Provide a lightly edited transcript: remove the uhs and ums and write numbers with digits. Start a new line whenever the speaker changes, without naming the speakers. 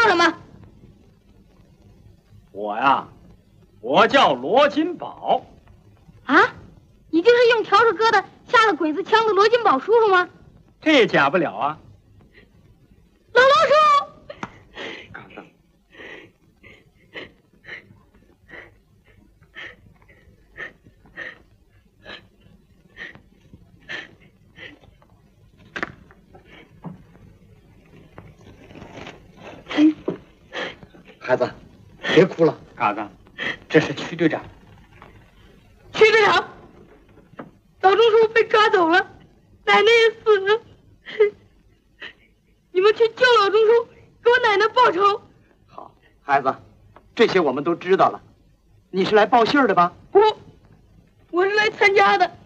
什么？
我呀，我叫罗金宝。
啊，你就是用笤帚疙瘩下了鬼子枪的罗金宝叔叔吗？
这假不了啊。
老罗叔。
嘎子。
孩子，别哭了。
嘎子，这是曲队长。
曲队长，老钟叔被抓走了，奶奶也死了。你们去救老钟叔，给我奶奶报仇。
好，孩子，这些我们都知道了。你是来报信儿的吧？
我是来参加的。